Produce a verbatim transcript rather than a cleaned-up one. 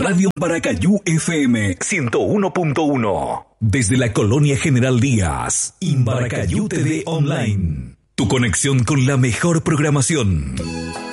Radio Maracayú F M ciento uno punto uno. Desde la Colonia General Díaz, Imbaracayú T V Online. Tu conexión con la mejor programación.